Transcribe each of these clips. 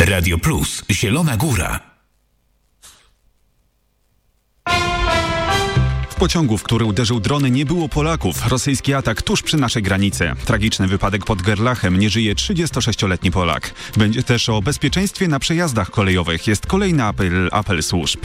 Radio Plus, Zielona Góra. W pociągu, w który uderzył dron, nie było Polaków. Rosyjski atak tuż przy naszej granicy. Tragiczny wypadek pod Gerlachem. Nie żyje 36-letni Polak. Będzie też o bezpieczeństwie na przejazdach kolejowych. Jest kolejny apel służb.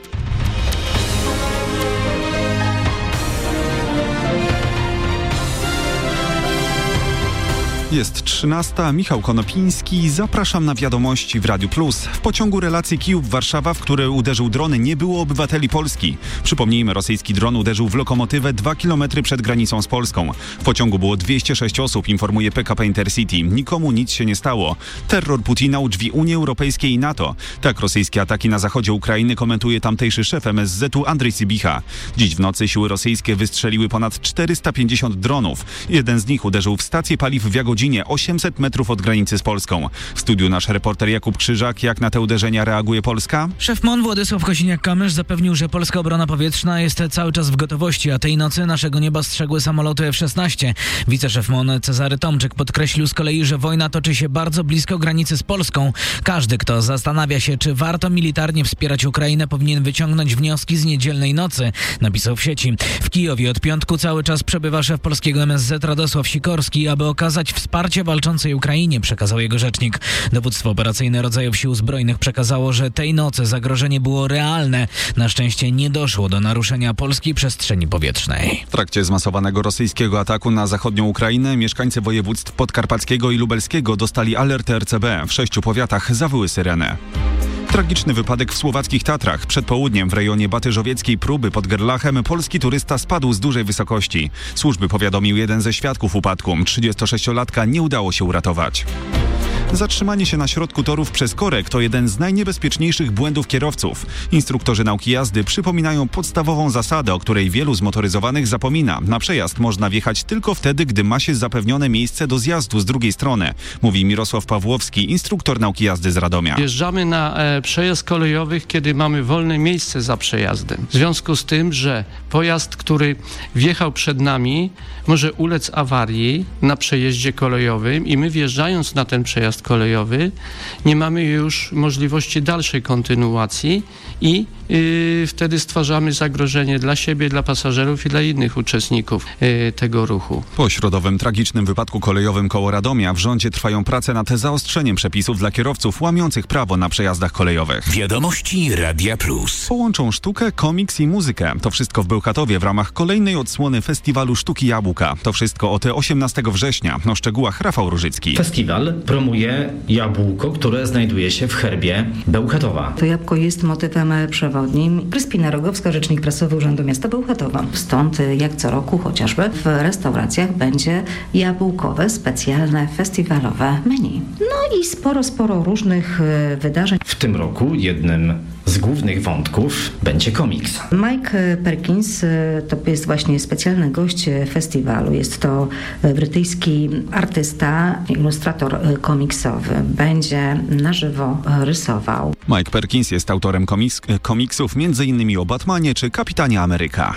Jest 13. Michał Konopiński. Zapraszam na wiadomości w Radiu Plus. W pociągu relacji Kijów-Warszawa, w który uderzył dron, nie było obywateli Polski. Przypomnijmy, rosyjski dron uderzył w lokomotywę 2 km przed granicą z Polską. W pociągu było 206 osób, informuje PKP Intercity. Nikomu nic się nie stało. Terror Putina u drzwi Unii Europejskiej i NATO. Tak rosyjskie ataki na zachodzie Ukrainy komentuje tamtejszy szef MSZ-u Andrzej Sybicha. Dziś w nocy siły rosyjskie wystrzeliły ponad 450 dronów. Jeden z nich uderzył w stację paliw w Jagodzinie, 800 metrów od granicy z Polską. W studiu nasz reporter Jakub Krzyżak. Jak na te uderzenia reaguje Polska? Szef MON Władysław Kosiniak-Kamysz zapewnił, że polska obrona powietrzna jest cały czas w gotowości, a tej nocy naszego nieba strzegły samoloty F-16. Wiceszef MON Cezary Tomczyk podkreślił z kolei, że wojna toczy się bardzo blisko granicy z Polską. Każdy, kto zastanawia się, czy warto militarnie wspierać Ukrainę, powinien wyciągnąć wnioski z niedzielnej nocy, napisał w sieci. W Kijowie od piątku cały czas przebywa szef polskiego MSZ Radosław Sikorski, aby okazać wsparcie walczącej Ukrainie, przekazał jego rzecznik. Dowództwo operacyjne rodzajów sił zbrojnych przekazało, że tej nocy zagrożenie było realne. Na szczęście nie doszło do naruszenia polskiej przestrzeni powietrznej. W trakcie zmasowanego rosyjskiego ataku na zachodnią Ukrainę mieszkańcy województw podkarpackiego i lubelskiego dostali alerty RCB. W 6 powiatach zawyły syreny. Tragiczny wypadek w słowackich Tatrach. Przed południem w rejonie Batyżowieckiej Próby pod Gerlachem polski turysta spadł z dużej wysokości. Służby powiadomił jeden ze świadków upadku. 36-latka nie udało się uratować. Zatrzymanie się na środku torów przez korek to jeden z najniebezpieczniejszych błędów kierowców. Instruktorzy nauki jazdy przypominają podstawową zasadę, o której wielu zmotoryzowanych zapomina. Na przejazd można wjechać tylko wtedy, gdy ma się zapewnione miejsce do zjazdu z drugiej strony, mówi Mirosław Pawłowski, instruktor nauki jazdy z Radomia. Wjeżdżamy na przejazd kolejowy, kiedy mamy wolne miejsce za przejazdem. W związku z tym, że pojazd, który wjechał przed nami, może ulec awarii na przejeździe kolejowym i my wjeżdżając na ten przejazd kolejowy nie mamy już możliwości dalszej kontynuacji i wtedy stwarzamy zagrożenie dla siebie, dla pasażerów i dla innych uczestników tego ruchu. Po środowym tragicznym wypadku kolejowym koło Radomia w rządzie trwają prace nad zaostrzeniem przepisów dla kierowców łamiących prawo na przejazdach kolejowych. Wiadomości Radia Plus. Połączą sztukę, komiks i muzykę. To wszystko w Bełchatowie w ramach kolejnej odsłony Festiwalu Sztuki Jabłka. To wszystko od 18 września. O szczegółach Rafał Różycki. Festiwal promuje jabłko, które znajduje się w herbie Bełchatowa. To jabłko jest motywem przewodnim. Kryspina Rogowska, rzecznik prasowy Urzędu Miasta Bełchatowa. Stąd jak co roku chociażby w restauracjach będzie jabłkowe, specjalne, festiwalowe menu. No i sporo różnych wydarzeń. W tym roku jednym z głównych wątków będzie komiks. Mike Perkins to jest właśnie specjalny gość festiwalu. Jest to brytyjski artysta, ilustrator komiksowy. Będzie na żywo rysował. Mike Perkins jest autorem komiksów m.in. o Batmanie czy Kapitanie Ameryka.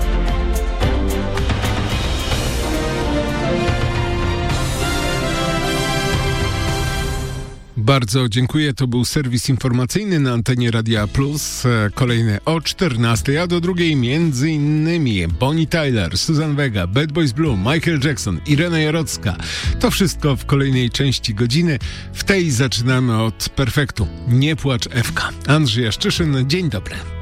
Bardzo dziękuję. To był serwis informacyjny na antenie Radia Plus. Kolejny o 14, a do drugiej między innymi Bonnie Tyler, Susan Vega, Bad Boys Blue, Michael Jackson, Irena Jarocka. To wszystko w kolejnej części godziny. W tej zaczynamy od Perfektu. Nie płacz Ewka. Andrzej Jaszczyszyn, dzień dobry.